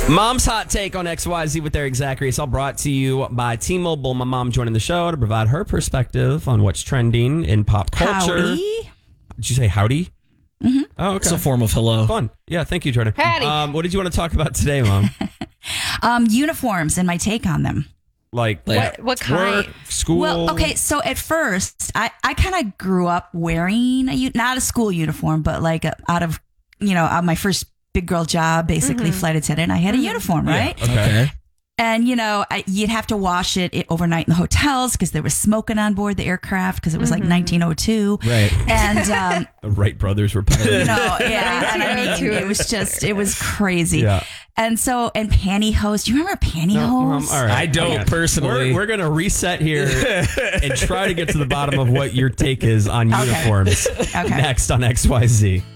Mom's Hot Take on XYZ with Eric Zachary. It's all brought to you by T-Mobile. My mom joining the show to provide her perspective on what's trending in pop culture. Howdy. Did you say howdy? Mm-hmm. Oh, okay. It's a form of hello. Fun. Yeah, thank you, Jordan. Howdy. What did you want to talk about today, Mom? Uniforms and my take on them. Like What kind? work, school? Well, okay, so at first, I kind of grew up wearing, not a school uniform, but like out of my first big girl job, basically flight attendant, I had a uniform, right? Okay. And, you'd have to wash it overnight in the hotels because there was smoking on board the aircraft because it was like 1902. Right. And, the Wright brothers were piloting. and I mean, it was crazy. Yeah. And so, and pantyhose. Do you remember pantyhose? All right. I don't personally. We're going to reset here and try to get to the bottom of what your take is on uniforms. Okay. Next on XYZ.